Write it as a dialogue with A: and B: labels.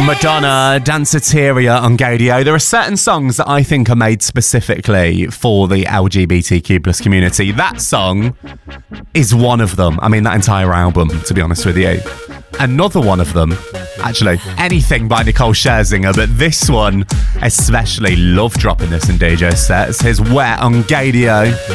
A: Madonna, Danceteria on Gaydio. There are certain songs that I think are made specifically for the LGBTQ plus community. That song is one of them. I mean, that entire album, to be honest with you. Another one of them, actually, anything by Nicole Scherzinger, but this one especially, love dropping this in DJ sets. Here's Wet on Gaydio.